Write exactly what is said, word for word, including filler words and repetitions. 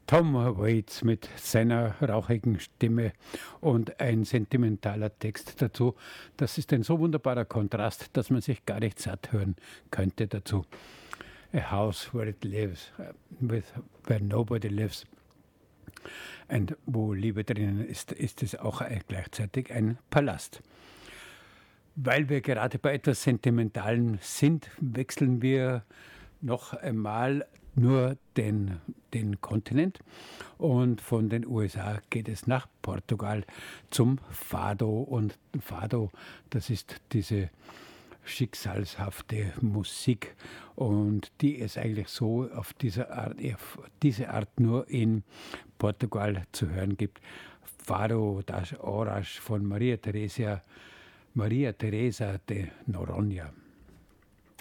Tom Waits mit seiner rauchigen Stimme und ein sentimentaler Text dazu. Das ist ein so wunderbarer Kontrast, dass man sich gar nicht satt hören könnte dazu. A house where it lives, with, where nobody lives. Und wo Liebe drinnen ist, ist es auch gleichzeitig ein Palast. Weil wir gerade bei etwas Sentimentalem sind, wechseln wir noch einmal nur den, den Kontinent und von den U S A geht es nach Portugal zum Fado. Und Fado, das ist diese schicksalshafte Musik und die es eigentlich so auf diese Art, auf diese Art nur in Portugal zu hören gibt. Fado das Horas von Maria Teresa, Maria Teresa de Noronha.